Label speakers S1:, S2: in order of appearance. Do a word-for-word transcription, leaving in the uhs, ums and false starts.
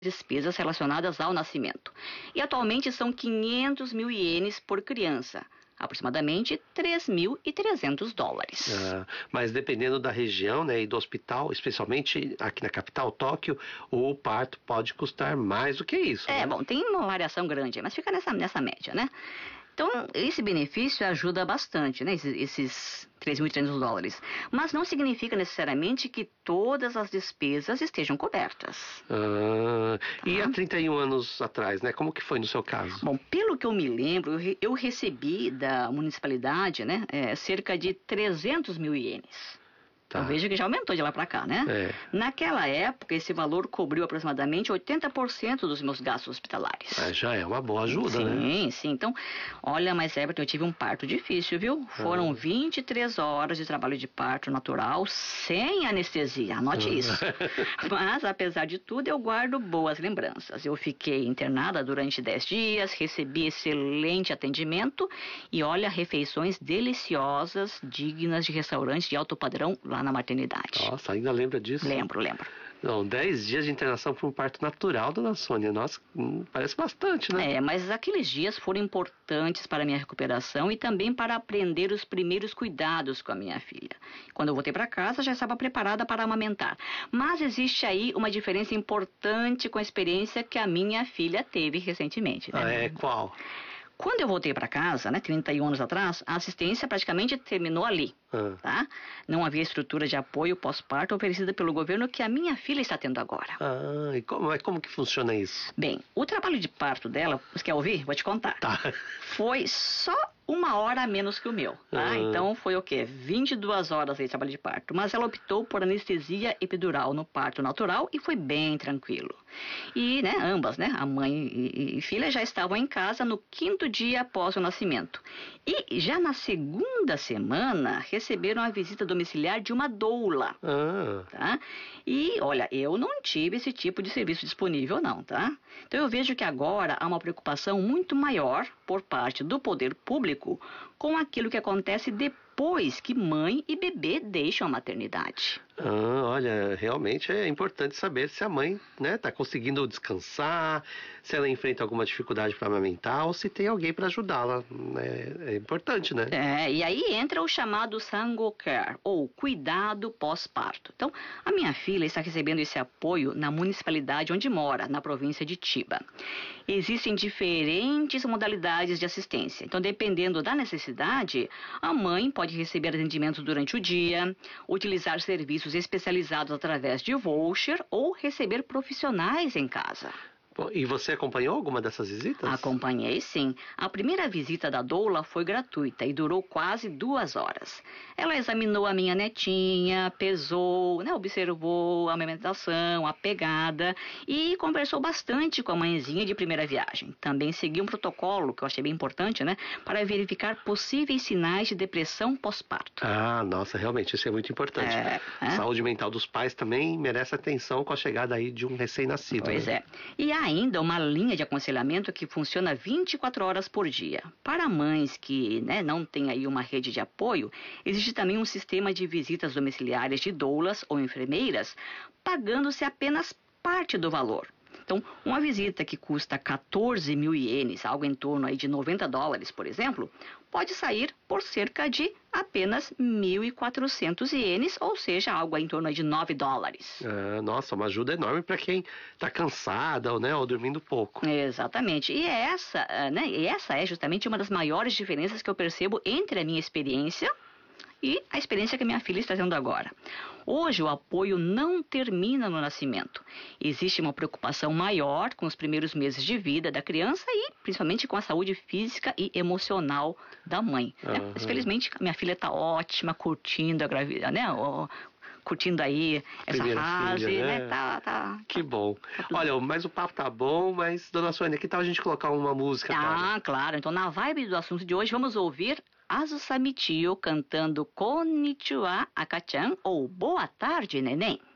S1: despesas relacionadas ao nascimento. E atualmente são quinhentos mil ienes por criança, aproximadamente três mil e trezentos dólares.
S2: Ah, mas dependendo da região, né, e do hospital, especialmente aqui na capital, Tóquio, o parto pode custar mais do que isso.
S1: É,
S2: né?
S1: bom, tem uma variação grande, mas fica nessa, nessa média, né? Então, esse benefício ajuda bastante, né, esses, esses três mil e trezentos dólares. Mas não significa necessariamente que todas as despesas estejam cobertas.
S2: Ah,
S1: Tá.
S2: E há trinta e um anos atrás, né? Como que foi no seu caso?
S1: Bom, pelo que eu me lembro, eu, re, eu recebi da municipalidade, né, é, cerca de trezentos mil ienes.
S2: Tá.
S1: Eu vejo que já aumentou de lá para cá, né?
S2: É.
S1: Naquela época, esse valor cobriu aproximadamente oitenta por cento dos meus gastos hospitalares.
S2: Ah, já é uma boa ajuda,
S1: sim,
S2: né?
S1: Sim, sim. Então, olha, mas Everton, eu tive um parto difícil, viu? Foram
S2: Ah.
S1: vinte e três horas de trabalho de parto natural, sem anestesia, anote
S2: Ah.
S1: isso. Mas, apesar de tudo, eu guardo boas lembranças. Eu fiquei internada durante dez dias, recebi excelente atendimento e, olha, refeições deliciosas, dignas de restaurantes de alto padrão lá na maternidade.
S2: Nossa, ainda lembra disso?
S1: Lembro, lembro.
S2: Não, dez dias de internação para um parto natural, dona Sônia. Nossa, hum, parece bastante, né?
S1: É, mas aqueles dias foram importantes para a minha recuperação e também para aprender os primeiros cuidados com a minha filha. Quando eu voltei para casa, já estava preparada para amamentar. Mas existe aí uma diferença importante com a experiência que a minha filha teve recentemente, né?
S2: Ah, é? Qual?
S1: Quando eu voltei para casa, né, trinta e um anos atrás, a assistência praticamente terminou ali,
S2: Ah.
S1: tá? Não havia estrutura de apoio pós-parto oferecida pelo governo que a minha filha está tendo agora.
S2: Ah, e como, mas como que funciona isso?
S1: Bem, o trabalho de parto dela, você quer ouvir? Vou te contar.
S2: Tá.
S1: Foi só uma hora a menos que o meu, tá?
S2: Ah.
S1: Então foi o quê? vinte e duas horas aí de trabalho de parto. Mas ela optou por anestesia epidural no parto natural e foi bem tranquilo. E, né, ambas, né, a mãe e, e filha já estavam em casa no quinto dia após o nascimento. E já na segunda semana receberam a visita domiciliar de uma doula.
S2: Ah.
S1: Tá? E, olha, eu não tive esse tipo de serviço disponível não, tá? Então eu vejo que agora há uma preocupação muito maior por parte do poder público com aquilo que acontece depois que mãe e bebê deixam a maternidade.
S2: Ah, olha, realmente é importante saber se a mãe, né, tá conseguindo descansar, se ela enfrenta alguma dificuldade para amamentar ou se tem alguém para ajudá-la. É, é importante, né?
S1: É, e aí entra o chamado Sango Care, ou cuidado pós-parto. Então, a minha filha está recebendo esse apoio na municipalidade onde mora, na província de Chiba. Existem diferentes modalidades de assistência. Então, dependendo da necessidade, a mãe pode receber atendimentos durante o dia, utilizar serviços especializados através de voucher ou receber profissionais em casa.
S2: Bom, e você acompanhou alguma dessas visitas?
S1: Acompanhei, sim. A primeira visita da doula foi gratuita e durou quase duas horas. Ela examinou a minha netinha, pesou, né, observou a amamentação, a pegada e conversou bastante com a mãezinha de primeira viagem. Também seguiu um protocolo, que eu achei bem importante, né, para verificar possíveis sinais de depressão pós-parto.
S2: Ah, nossa, realmente, isso é muito importante.
S1: É, é.
S2: Saúde mental dos pais também merece atenção com a chegada aí de um recém-nascido.
S1: Pois
S2: né?
S1: é. E há ainda uma linha de aconselhamento que funciona vinte e quatro horas por dia. Para mães que, né, não têm aí uma rede de apoio, existe também um sistema de visitas domiciliares de doulas ou enfermeiras, pagando-se apenas parte do valor. Então, uma visita que custa quatorze mil ienes, algo em torno aí de noventa dólares, por exemplo, pode sair por cerca de apenas mil e quatrocentos ienes, ou seja, algo em torno aí de nove dólares.
S2: Ah, nossa, uma ajuda enorme para quem está cansada ou, né, ou dormindo pouco.
S1: Exatamente. E essa, né, e essa é justamente uma das maiores diferenças que eu percebo entre a minha experiência e a experiência que a minha filha está tendo agora. Hoje o apoio não termina no nascimento. Existe uma preocupação maior com os primeiros meses de vida da criança e principalmente com a saúde física e emocional da mãe. Né?
S2: Uhum.
S1: Mas felizmente a minha filha está ótima, curtindo a gravidez, né? O, curtindo aí essa
S2: Primeira
S1: fase,
S2: filha,
S1: né?
S2: né?
S1: Tá, tá,
S2: Que bom.
S1: tá tudo-
S2: Olha, mas o papo tá bom, mas, dona Sônia, que tal a gente colocar uma música?
S1: Ah, claro. Então, na vibe do assunto de hoje, vamos ouvir Azusa Michio cantando Konnichiwa Akachan, ou Boa Tarde, Neném.